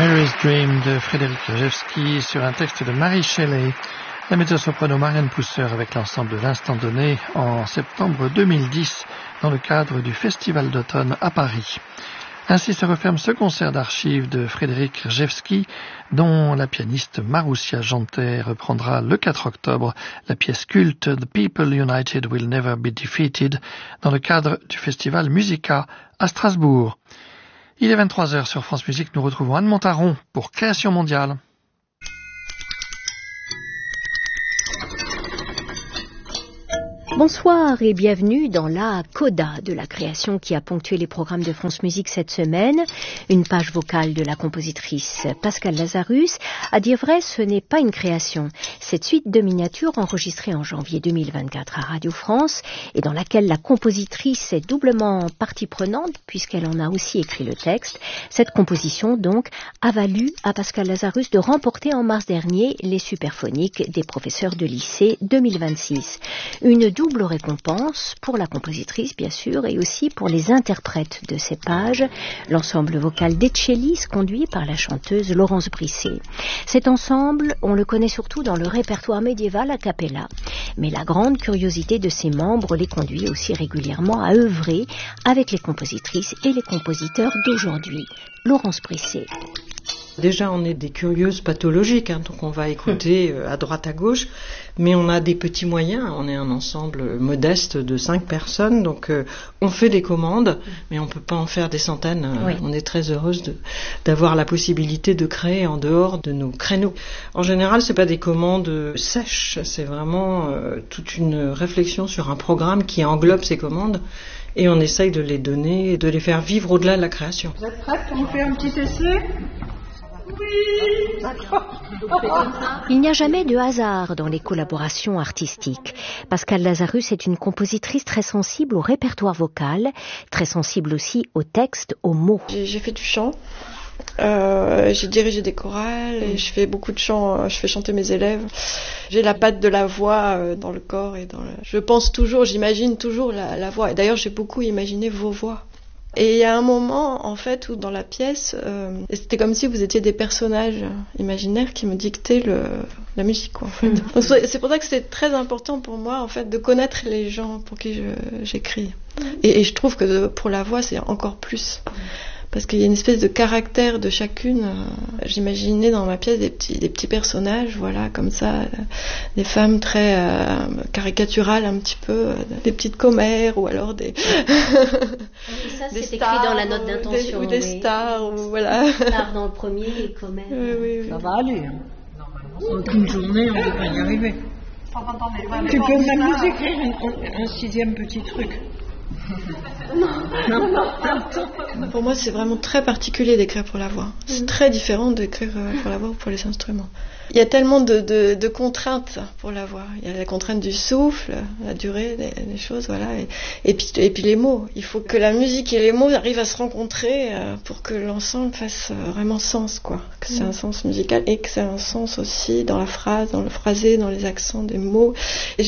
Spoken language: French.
Mary's Dream de Frédéric Rzewski sur un texte de Mary Shelley. La mezzo-soprano Marianne Pousser avec l'ensemble de l'Instant Donné en septembre 2010 dans le cadre du Festival d'automne à Paris. Ainsi se referme ce concert d'archives de Frédéric Rzewski dont la pianiste Marussia Janter reprendra le 4 octobre la pièce culte The People United Will Never Be Defeated dans le cadre du Festival Musica à Strasbourg. Il est 23h sur France Musique, nous retrouvons Anne Montaron pour Création mondiale. Bonsoir et bienvenue dans la coda de la création qui a ponctué les programmes de France Musique cette semaine. Une page vocale de la compositrice Pascal Lazarus. À dire vrai, ce n'est pas une création. Cette suite de miniatures enregistrée en janvier 2024 à Radio France et dans laquelle la compositrice est doublement partie prenante puisqu'elle en a aussi écrit le texte. Cette composition donc a valu à Pascal Lazarus de remporter en mars dernier les Superphoniques des professeurs de lycée 2026. Une double récompense pour la compositrice bien sûr et aussi pour les interprètes de ces pages, l'ensemble vocal d'Etchelis conduit par la chanteuse Laurence Brisset. Cet ensemble, on le connaît surtout dans le répertoire médiéval a cappella, mais la grande curiosité de ses membres les conduit aussi régulièrement à œuvrer avec les compositrices et les compositeurs d'aujourd'hui. Laurence Brisset. Déjà, on est des curieuses pathologiques, donc on va écouter à droite à gauche, mais on a des petits moyens, on est un ensemble modeste de 5 personnes, donc on fait des commandes, mais on peut pas en faire des centaines. Oui. On est très heureuse d'avoir la possibilité de créer en dehors de nos créneaux. En général, c'est pas des commandes sèches, c'est vraiment toute une réflexion sur un programme qui englobe ces commandes, et on essaye de les donner et de les faire vivre au-delà de la création. Vous êtes prêtes? On fait un petit essai? Oui, d'accord. Il n'y a jamais de hasard dans les collaborations artistiques. Pascal Lazarus est une compositrice très sensible au répertoire vocal, très sensible aussi au texte, aux mots. J'ai fait du chant, j'ai dirigé des chorales et je fais beaucoup de chants, je fais chanter mes élèves. J'ai la patte de la voix dans le corps et je pense toujours, j'imagine toujours la voix. Et d'ailleurs, j'ai beaucoup imaginé vos voix. Et il y a un moment, en fait, où dans la pièce, c'était comme si vous étiez des personnages imaginaires qui me dictaient la musique, quoi, en fait. Donc, c'est pour ça que c'est très important pour moi, en fait, de connaître les gens pour qui j'écris. Et je trouve que pour la voix, c'est encore plus. Parce qu'il y a une espèce de caractère de chacune. J'imaginais dans ma pièce des petits personnages, voilà, comme ça, des femmes très caricaturales un petit peu, des petites commères ou alors des ça, des c'est stars, écrit dans la note d'intention. Ou des stars, ou voilà. Stars dans le premier et commères. Oui. Ça va aller. Normalement, une journée, on devrait y arriver. Tu peux même nous écrire un 6e petit truc. Non. Pour moi, c'est vraiment très particulier d'écrire pour la voix. C'est très différent d'écrire pour la voix ou pour les instruments. Il y a tellement de contraintes pour la voix. Il y a la contrainte du souffle, la durée des choses, voilà. Et puis les mots. Il faut que la musique et les mots arrivent à se rencontrer pour que l'ensemble fasse vraiment sens, quoi. Que c'est un sens musical et que c'est un sens aussi dans la phrase, dans le phrasé, dans les accents des mots. Et